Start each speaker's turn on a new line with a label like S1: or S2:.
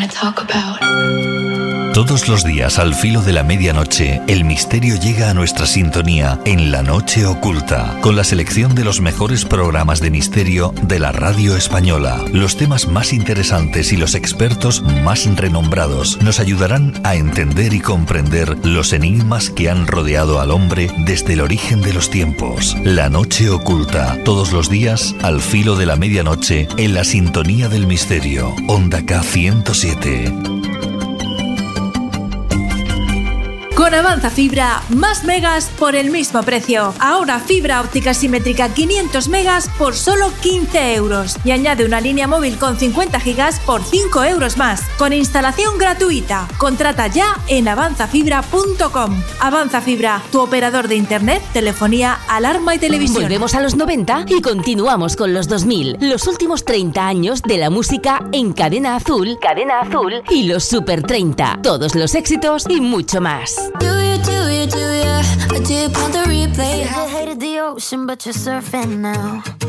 S1: talk about.
S2: Todos los días al filo de la medianoche, el misterio llega a nuestra sintonía en La Noche Oculta, con la selección de los mejores programas de misterio de la radio española. Los temas más interesantes y los expertos más renombrados nos ayudarán a entender y comprender los enigmas que han rodeado al hombre desde el origen de los tiempos. La Noche Oculta, todos los días al filo de la medianoche en la sintonía del misterio. Onda K 107.
S3: Con Avanza Fibra, más megas por el mismo precio. Ahora fibra óptica simétrica 500 megas por solo 15 euros. Y añade una línea móvil con 50 gigas por 5 euros más. Con instalación gratuita. Contrata ya en avanzafibra.com. Avanza Fibra, tu operador de internet, telefonía, alarma y televisión.
S4: Volvemos a los 90 y continuamos con los 2000. Los últimos 30 años de la música en Cadena Azul y los Super 30. Todos los éxitos y mucho más.
S5: Do you, I did want the replay. You hated the ocean, but you're surfing now.